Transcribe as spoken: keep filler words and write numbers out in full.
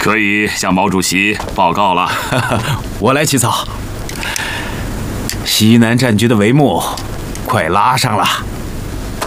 可以向毛主席报告了。 我来起草。西南战局的帷幕快拉上了。